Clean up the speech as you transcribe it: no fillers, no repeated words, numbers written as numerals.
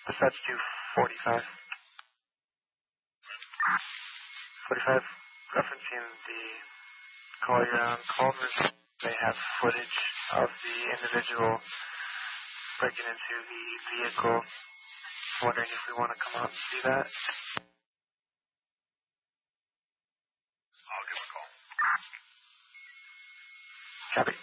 Dispatch to 45. 45, referencing the call you're on. Callers may have footage of the individual breaking into the vehicle. Wondering if we want to come out and see that. I'll give a call. Copy.